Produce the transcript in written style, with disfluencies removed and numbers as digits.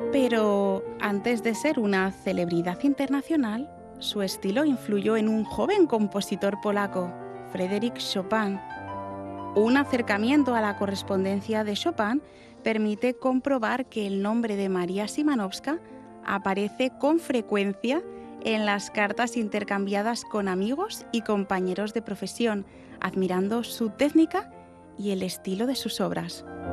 Pero antes de ser una celebridad internacional, su estilo influyó en un joven compositor polaco, Frédéric Chopin. Un acercamiento a la correspondencia de Chopin permite comprobar que el nombre de María Szymanowska aparece con frecuencia en las cartas intercambiadas con amigos y compañeros de profesión, admirando su técnica y el estilo de sus obras.